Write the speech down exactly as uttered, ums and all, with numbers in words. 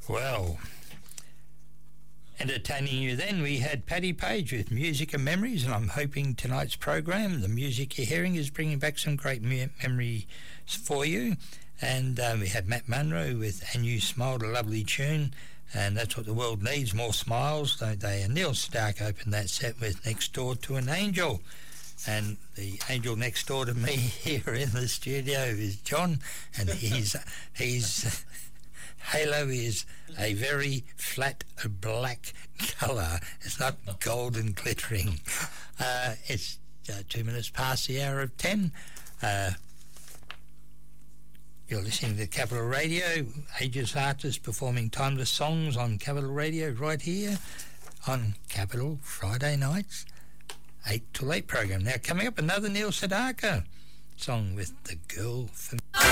Well, entertaining you then, we had Paddy Page with Music and Memories, and I'm hoping tonight's program, the music you're hearing, is bringing back some great me- memories for you. And um, we had Matt Munro with And You Smiled, a lovely tune, and that's what the world needs, more smiles, don't they? And Neil Stark opened that set with Next Door to an Angel. And the angel next door to me here in the studio is John, and he's he's halo is a very flat black colour. It's not gold and glittering. Uh, it's uh, two minutes past the hour of ten. Uh, you're listening to Capital Radio, Ages Artists performing timeless songs on Capital Radio right here on Capital Friday nights. eight till eight program. Now, coming up, another Neil Sedaka song with The Girl for